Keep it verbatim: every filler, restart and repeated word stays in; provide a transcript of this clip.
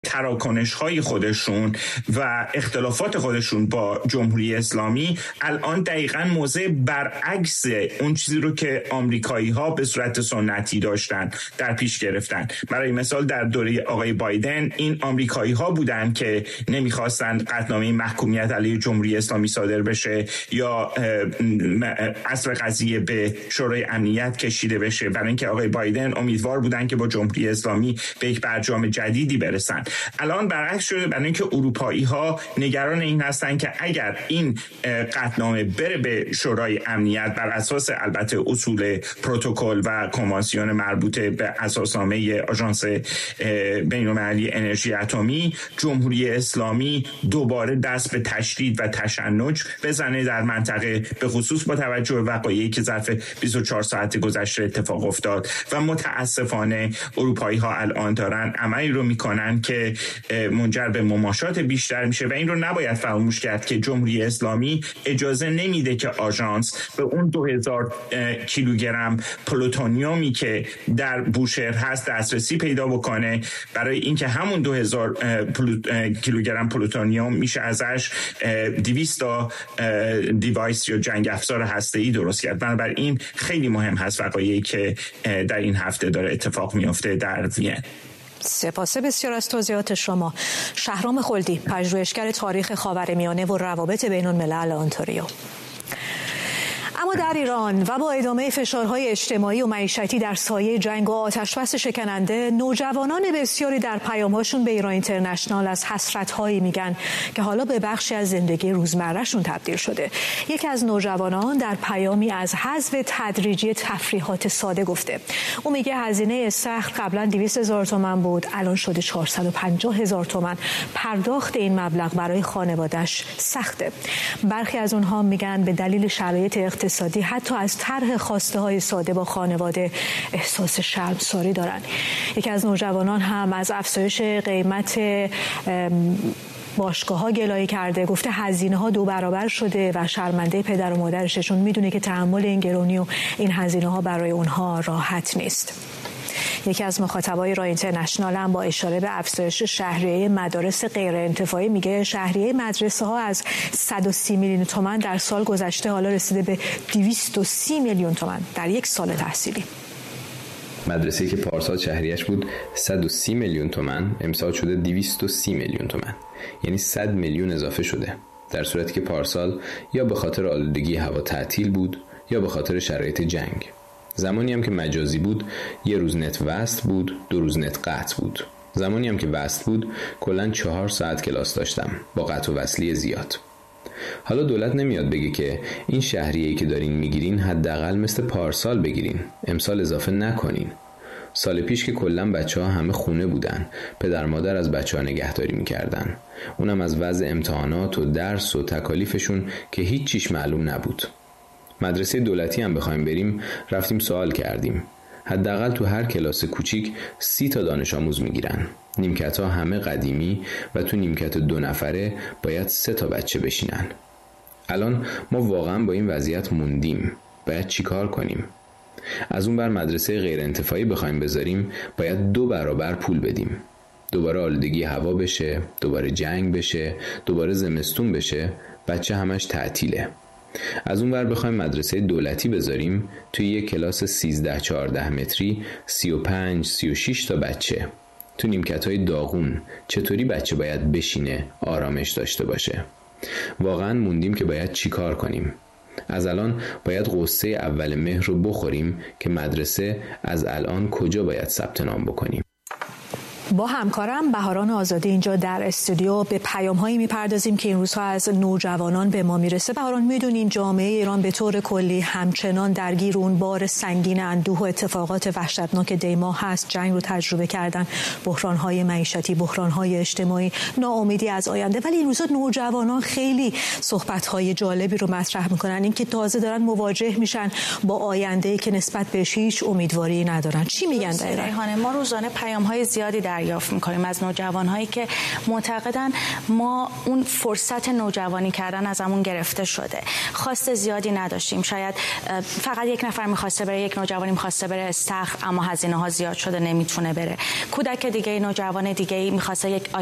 تراکنش‌های خودشون و اختلافات خودشون با جمهوری اسلامی الان دقیقاً موضع برعکس اون چیزی رو که آمریکایی‌ها به صورت سنتی داشتن در پیش گرفتن. برای مثال در دوره آقای بایدن این آمریکایی‌ها بودن که نمی‌خواستن قطعنامه محکومیت علیه جمهوری اسلامی صادر بشه یا اصل قضیه به شورای امنیت کشیده بشه، برای اینکه آقای بایدن امیدوار بودن که با جمهوری اسلامی به یک برجام جدیدی برسن. الان برعکس شده، برای اینکه اروپایی‌ها نگران این هستن که اگر این قطعنامه بره به شورای امنیت بر اساس البته اصول پروتکل و کنوانسیون مربوطه به اساسنامه آژانس بین‌المللی انرژی اتمی، جمهوری اسلامی دوباره دست به تشدید و تشنج بزنه در منطقه، به خصوص با توجه به وقایعی که ظرف بیست و چهار ساعت گذشته اتفاق افتاد و متاسفانه اروپایی‌ها الان دارن عملی رو میکنن که منجر به مماشات بیشتر میشه و این رو نباید فراموش کرد که جمهوری اسلامی اجازه نمیده که آژانس به اون دو هزار کیلوگرم پلوتونیومی که در بوشهر هست دسترسی پیدا بکنه، برای اینکه همون دو هزار کیلوگرم پلوتونیوم میشه ازش دویست تا دیوایس یا جنگ افزار هسته‌ای درست کرد. بنابراین خیلی مهم هست وقایعی که در این هفته داره اتفاق میفته در وین. سپاس بسیار از توضیحات شما. شهرام خلدی، پژوهشگر تاریخ خاورمیانه و روابط بین الملل آنتاریو. اما در ایران و با ادامه فشارهای اجتماعی و معیشتی در سایه جنگ و آتش‌بس شکننده، نوجوانان بسیاری در پیام‌هاشون به ایران اینترنشنال از حسرت‌هایی میگن که حالا به بخشی از زندگی روزمره‌شون تبدیل شده. یکی از نوجوانان در پیامی از حذف تدریجی تفریحات ساده گفته. او میگه هزینه سخت قبلا دویست هزار تومان بود، الان شده چهارصد و پنجاه هزار تومان. پرداخت این مبلغ برای خانواده‌اش سخته. برخی از اونها میگن به دلیل شرایط اقتصادی حتی از طرح خواسته های ساده با خانواده احساس شرمساری دارن. یکی از نوجوانان هم از افزایش قیمت باشگاه ها گلایه کرده، گفته هزینه ها دو برابر شده و شرمنده پدر و مادرش، چون میدونه که تحمل این گرونی و این هزینه ها برای اونها راحت نیست. یکی از مخاطبای رای اینترنشنال هم با اشاره به افزایش شهریه مدارس غیر انتفاعی میگه شهریه مدرسه ها از صد و سی میلیون تومان در سال گذشته حالا رسیده به دویست و سی میلیون تومان در یک سال تحصیلی. مدرسه‌ای که پارسال شهریه‌اش بود صد و سی میلیون تومان امسال شده دویست و سی میلیون تومان، یعنی صد میلیون اضافه شده، در صورتی که پارسال یا به خاطر آلودگی هوا تعطیل بود یا به خاطر شرایط جنگ. زمانی هم که مجازی بود یه روز نت وصل بود، دو روز نت قطع بود. زمانی هم که وصل بود کلاً چهار ساعت کلاس داشتم با قطع و وصلی زیاد. حالا دولت نمیاد بگه که این شهریه‌ای که دارین میگیرین حداقل مثل پارسال بگیرین، امسال اضافه نکنین. سال پیش که کلاً بچه‌ها همه خونه بودن، پدر مادر از بچه‌ها نگهداری میکردن، اونم از وضع امتحانات و درس و تکالیفشون که هیچ چیش معلوم نبود. مدرسه دولتی هم بخوایم بریم، رفتیم سوال کردیم، حداقل تو هر کلاس کوچیک سی تا دانش آموز میگیرن، نیمکت ها همه قدیمی و تو نیمکت دو نفره باید سه تا بچه بشینن. الان ما واقعا با این وضعیت موندیم، باید چی کار کنیم؟ از اون بر مدرسه غیر انتفاعی بخوایم بذاریم باید دو برابر پول بدیم، دوباره آلودگی هوا بشه، دوباره جنگ بشه، دوباره زمستون بشه، بچه همش تعطیله. از اون ور بخوایم مدرسه دولتی بذاریم، توی یک کلاس سیزده چهارده متری سی و پنج سی و شش تا بچه، تو نیمکت‌های داغون چطوری بچه باید بشینه آرامش داشته باشه؟ واقعا موندیم که باید چی کار کنیم. از الان باید قصه اول مهر رو بخوریم که مدرسه از الان کجا باید ثبت نام بکنیم. با همکارم بهاران آزادی اینجا در استودیو به پیام‌هایی می‌پردازیم که این روزها از نوجوانان به ما میرسه. بهاران، می‌دونین جامعه ایران به طور کلی همچنان درگیر اون بار سنگین اندوه و اتفاقات وحشتناک دیما هست. جنگ رو تجربه کردن، بحران‌های معیشتی، بحران‌های اجتماعی، ناامیدی از آینده، ولی این روزها نوجوانان خیلی صحبت‌های جالبی رو مطرح می‌کنن، اینکه تازه دارن مواجه میشن با آینده‌ای که نسبت بهش هیچ امیدواری ندارن. چی میگن دقیقاً؟ ما روزانه پیام‌های زیادی در دریافت میکنیم از نوجوانهایی که معتقدن ما اون فرصت نوجوانی کردن ازمون گرفته شده، خواست زیادی نداشتیم، شاید فقط یک نفر میخواسته بره، یک نوجوانی میخواسته بره استخر اما هزینه ها زیاد شده نمیتونه بره، کودک دیگه، نوجوان دیگه میخواسته یک